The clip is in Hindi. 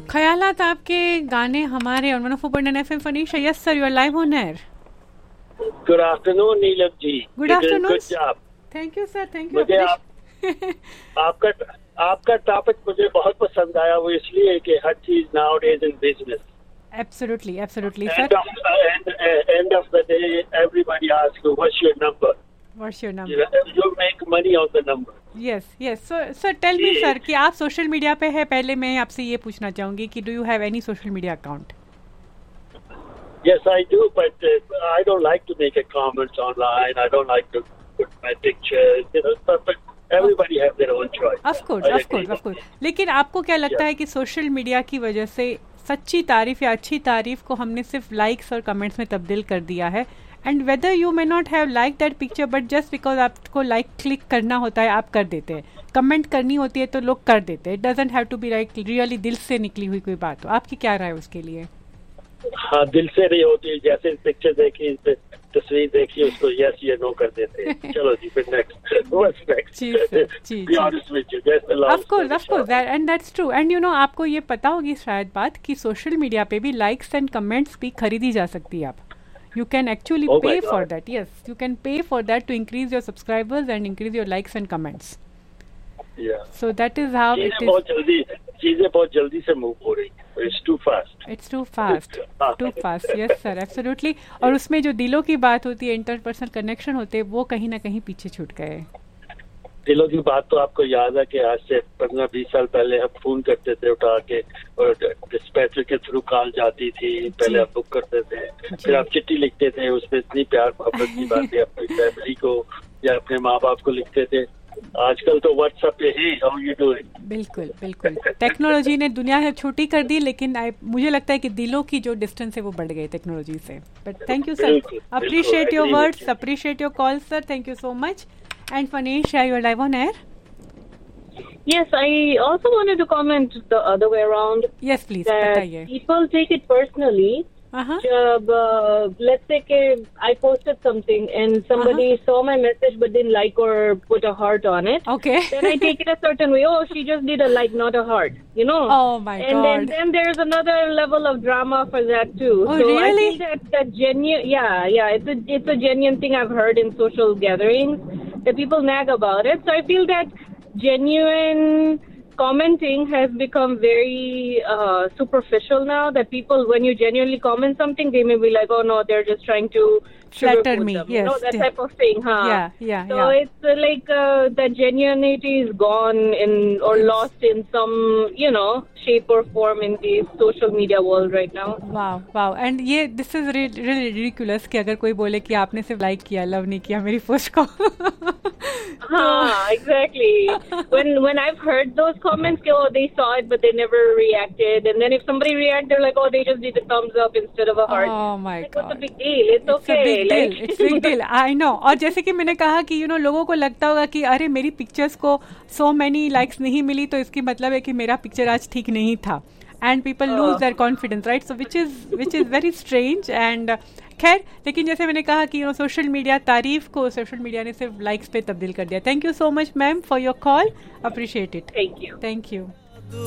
ख्यालात आपके गाने हमारे और 104.9 FM फनीशा. Yes sir, you are live on air. Good afternoon Neelam ji. Good afternoon. Good job. Thank you sir, thank you. मुझे आपका टॉपिक मुझे बहुत पसंद आया, वो इसलिए कि हर चीज nowadays in business. Absolutely, absolutely, sir. End of the day, everybody asks you, what's your number? What's your number? You make money on the number. Yes, yes. So tell me, sir, कि आप सोशल मीडिया पे है. पहले मैं आपसे ये पूछना चाहूंगी कि do you have any social media account? Yes, I do, but I don't like to make a comments online. I don't like to put my pictures. You know, but everybody have their own choice. Of course. लेकिन आपको क्या लगता है कि सोशल मीडिया की वजह से सच्ची तारीफ या अच्छी तारीफ को हमने सिर्फ लाइक्स और कमेंट्स में तब्दील कर दिया है? And whether you may not have like that picture, but just because आपको लाइक क्लिक करना होता है आप कर देते हैं, कमेंट करनी होती है तो लोग कर देते हैं. It doesn't have to be like really दिल से निकली हुई कोई बात हो. आपकी क्या राय उसके लिए? हाँ, दिल से नहीं होती. जैसे पिक्चर देखी, तस्वीर देखी, उसको यस या नो कर देते हैं. चलो जी, फिर next. What's next? Ji. Of course and that's true. And you know, आपको ये पता होगी शायद बात कि सोशल मीडिया पे भी लाइक्स एंड कमेंट्स भी खरीदी जा सकती है. आप you can actually pay for that. Yes, you can pay for that to increase your subscribers and increase your likes and comments. Yeah. So that is how it is. चीजें बहुत जल्दी से मूव हो रही हैं. It's too fast. It's too fast. Yes sir, absolutely. और उसमें जो दिलों की बात होती है, इंटरपर्सनल कनेक्शन होते हैं, वो कहीं ना कहीं पीछे छूट गए. दिलों की बात तो आपको याद है कि आज से 15-20 साल पहले हम फोन करते थे उठा के, और डिस्पैचर के थ्रू कॉल जाती थी. पहले आप बुक करते थे, फिर आप चिट्ठी लिखते थे, उसमें इतनी प्यार मोहब्बत की बातें अपनी फैमिली को या अपने माँ बाप को लिखते थे. आजकल तो व्हाट्सएप पे ही हाउ यू डूइंग. बिल्कुल. टेक्नोलॉजी ने दुनिया छोटी कर दी, लेकिन मुझे लगता है कि दिलों की जो डिस्टेंस है वो बढ़ गई टेक्नोलॉजी से. But thank you sir, appreciate your words, appreciate your call sir. Thank you so much. And Fanisha, you are live on air. Yes, I also wanted to comment the other way around. Yes, please. That people take it personally. Let's say I posted something and somebody saw my message but didn't like or put a heart on it. Okay. Then I take it a certain way. Oh, she just did a like, not a heart. You know. Oh my God. And then there's another level of drama for that too. Oh, so really? I think that genuine. Yeah. It's a genuine thing I've heard in social gatherings that people nag about it. So I feel that genuine commenting has become very superficial now, that people, when you genuinely comment something, they may be like, oh no, they're just trying to flatter me. them. Yes. You know, that type of thing, huh? Yeah. So it's like that genuinity is gone or lost in some, shape or form in the social media world right now. Wow. And this is really ridiculous कि अगर कोई बोले कि आपने सिर्फ लाइक किया, लव नहीं किया मेरी पोस्ट को. Exactly. When I've heard those comments, oh, they saw it but they never reacted, and then if somebody reacted, they're like, oh, they just did a thumbs up instead of a heart. Oh my God. God. What's the big deal? It's okay. It's a big deal. I know. और जैसे कि मैंने कहा कि लोगों को लगता होगा कि अरे मेरी पिक्चर्स को so many likes नहीं मिली तो इसकी मतलब है कि मेरा पिक्चर आज ठीक नहीं था. And people lose their confidence, right? So which is very strange. And खैर, लेकिन जैसे मैंने कहा कि सोशल मीडिया तारीफ को सोशल मीडिया ने सिर्फ लाइक्स पे तब्दील कर दिया. Thank you so much ma'am for your call, appreciate it. Thank you. Thank you.